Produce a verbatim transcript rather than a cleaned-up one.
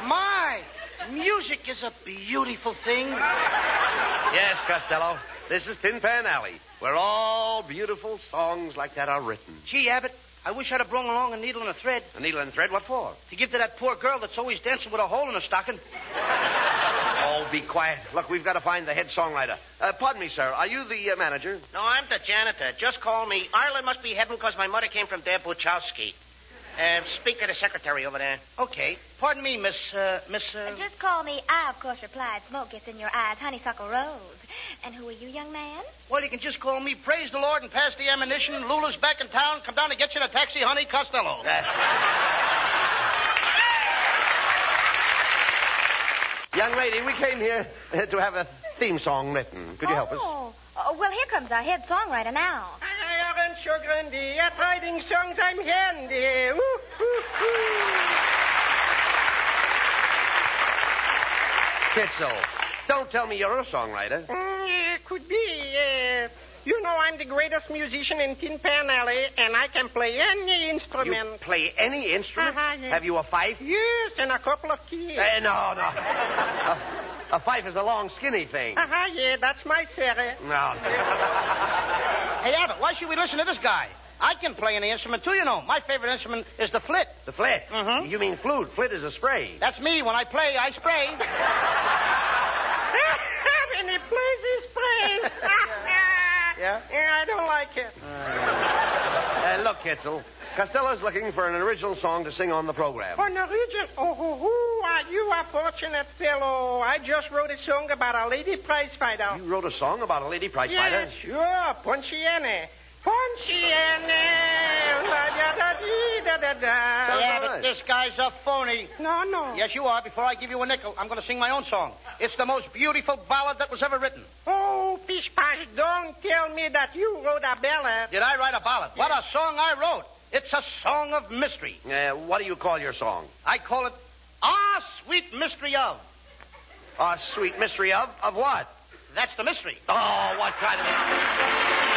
My, music is a beautiful thing. Yes, Costello. This is Tin Pan Alley, where all beautiful songs like that are written. Gee, Abbott, I wish I'd have brought along a needle and a thread. A needle and thread? What for? To give to that poor girl that's always dancing with a hole in her stocking. Oh, be quiet. Look, we've got to find the head songwriter. Uh, pardon me, sir. Are you the uh, manager? No, I'm the janitor. Just call me. Ireland must be heaven because my mother came from Der Buchowski. Uh, speak to the secretary over there. Okay. Pardon me, Miss, uh, Miss, uh... Just call me. I, of course, replied. Smoke gets in your eyes. Honeysuckle Rose. And who are you, young man? Well, you can just call me Praise the Lord and pass the ammunition. Lula's back in town. Come down and get you in a taxi, honey. Costello. Uh, young lady, we came here uh, to have a theme song written. Could you help us? Oh. oh, well, here comes our head songwriter now. I aren't so grandy. At writing songs, I'm handy. Ooh, ooh, ooh. Kitzel, don't tell me you're a songwriter. Mm, it could be. Uh, you know, I'm the greatest musician in Tin Pan Alley, and I can play any instrument. You play any instrument? Uh-huh, yeah. Have you a fife? Yes, and a couple of keys. Uh, no, no. a, a fife is a long, skinny thing. Uh-huh, yeah, that's my sir. No. Hey, Abbott, why should we listen to this guy? I can play any instrument, too, you know. My favorite instrument is the flit. The flit? Mm-hmm. You mean flute. Flit is a spray. That's me. When I play, I spray. When he plays, he sprays. Yeah? Yeah, I don't like it. Uh, look, Kitzel, Costello's looking for an original song to sing on the program. For Norwegian? Oh, oh, oh, are you a fortunate fellow. I just wrote a song about a lady prize fighter. You wrote a song about a lady prize fighter? Yeah, sure. Ponciane. Ponciane. La-da-da-dee-da-da-da. Yeah, but this guy's a phony. No, no. Yes, you are. Before I give you a nickel, I'm going to sing my own song. It's the most beautiful ballad that was ever written. Oh, Pish Pash, don't tell me that you wrote a ballad. Did I write a ballad? What a song I wrote. It's a song of mystery. Uh, what do you call your song? I call it Ah, Sweet Mystery of. Ah, Sweet Mystery of? Of what? That's the mystery. Oh, what kind of...